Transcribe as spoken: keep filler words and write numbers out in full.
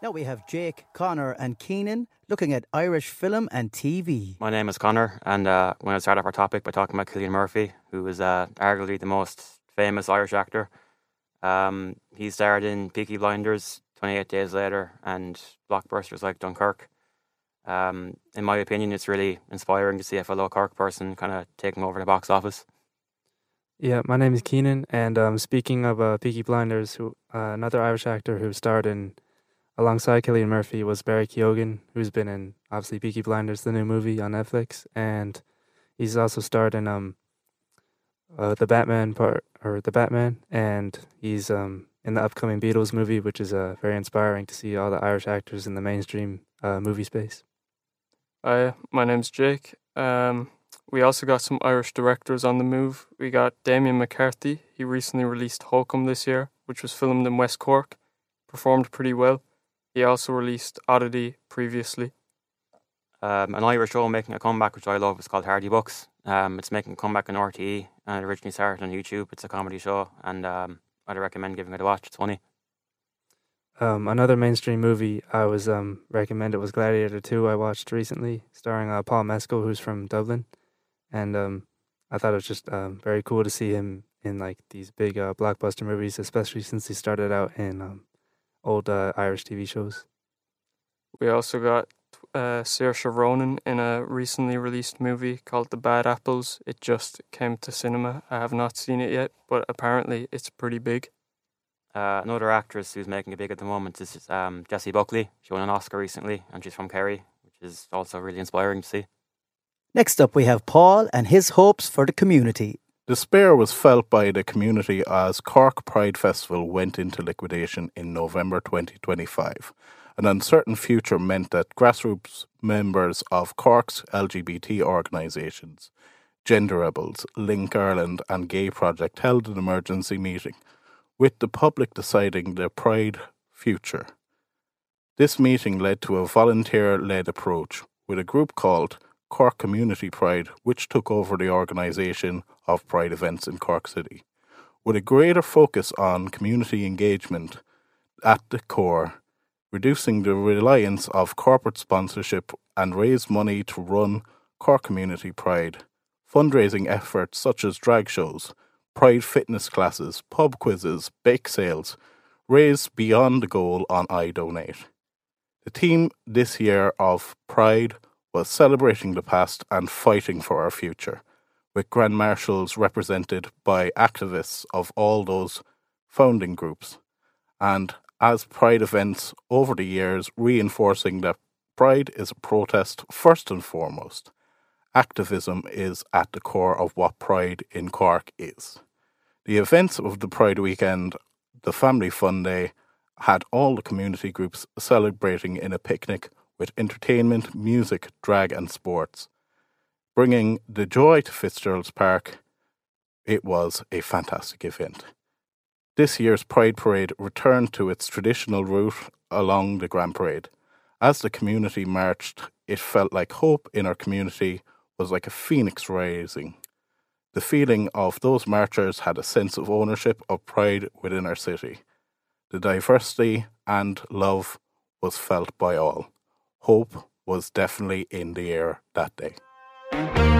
Now we have Jake, Connor and Keenan looking at Irish film and T V. My name is Connor, and uh, I'm going to start off our topic by talking about Cillian Murphy, who is uh, arguably the most famous Irish actor. Um, he starred in Peaky Blinders, twenty-eight Days Later, and blockbusters like Dunkirk. Um, in my opinion, it's really inspiring to see a fellow Cork person kind of taking over the box office. Yeah, my name is Keenan, and um, speaking of uh, Peaky Blinders, who uh, another Irish actor who starred in alongside Cillian Murphy was Barry Keoghan, who's been in obviously Peaky Blinders, the new movie on Netflix, and he's also starred in um uh, the Batman part or the Batman, and he's um in the upcoming Beatles movie, which is uh, very inspiring to see all the Irish actors in the mainstream uh, movie space. Hi, my name's Jake. Um, we also got some Irish directors on the move. We got Damien McCarthy. He recently released Holcomb this year, which was filmed in West Cork. Performed pretty well. He also released Oddity previously. Um, an Irish show making a comeback, which I love, is called Hardy Bucks. Um, it's making a comeback on R T E, and it originally started on YouTube. It's a comedy show, and um, I'd recommend giving it a watch. It's funny. Um, another mainstream movie I was um recommended was Gladiator two. I watched recently, starring uh, Paul Mescal, who's from Dublin, and um I thought it was just um very cool to see him in like these big uh, blockbuster movies, especially since he started out in um old uh, Irish T V shows. We also got uh, Saoirse Ronan in a recently released movie called The Bad Apples. It just came to cinema. I have not seen it yet, but apparently it's pretty big. Uh, another actress who's making it big at the moment is um, Jessie Buckley. She won an Oscar recently, and she's from Kerry, which is also really inspiring to see. Next up we have Paul and his hopes for the community. Despair was felt by the community as Cork Pride Festival went into liquidation in November twenty twenty-five. An uncertain future meant that grassroots members of Cork's L G B T organisations, Gender Rebels, Link Ireland and Gay Project held an emergency meeting, with the public deciding their Pride future. This meeting led to a volunteer-led approach, with a group called Cork Community Pride, which took over the organisation of Pride events in Cork City. With a greater focus on community engagement at the core, reducing the reliance of corporate sponsorship and raise money to run Cork Community Pride, fundraising efforts such as drag shows, Pride fitness classes, pub quizzes, bake sales, raised beyond the goal on iDonate. The theme this year of Pride was celebrating the past and fighting for our future, with Grand Marshals represented by activists of all those founding groups, and as Pride events over the years reinforcing that Pride is a protest first and foremost. Activism is at the core of what Pride in Cork is. The events of the Pride weekend, the Family Fun Day, had all the community groups celebrating in a picnic with entertainment, music, drag and sports. Bringing the joy to Fitzgerald's Park, it was a fantastic event. This year's Pride Parade returned to its traditional route along the Grand Parade. As the community marched, it felt like hope in our community was like a phoenix rising. The feeling of those marchers had a sense of ownership of pride within our city. The diversity and love was felt by all. Hope was definitely in the air that day.